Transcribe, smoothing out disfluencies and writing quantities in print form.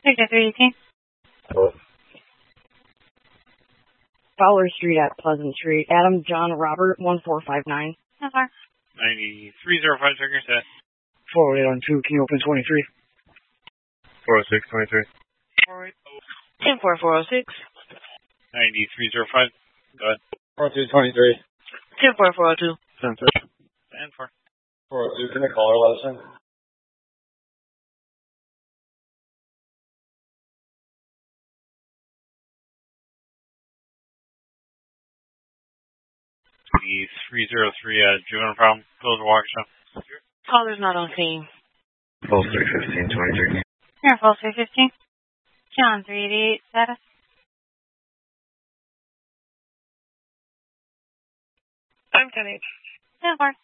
Victor 318. Fowler Street at Pleasant Street. Adam John Robert 1459. How far? 9305, check your set. 408 on 2, can you open 23? 406, 23. 10406. 9305, go ahead. 4223. 10402. 10 4. 402, can the caller let us in? The 303, juvenile problem, close the walk shop. Caller's not on scene. False 315, 23. Here, false 315. John 388, status. I'm 10-8. 10-4.